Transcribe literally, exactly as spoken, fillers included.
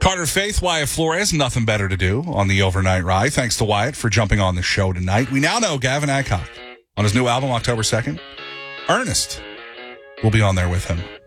Carter Faith, Wyatt Flores, nothing better to do on the overnight ride. Thanks to Wyatt for jumping on the show tonight. We now know Gavin Adcock on his new album, October second. Ernest will be on there with him.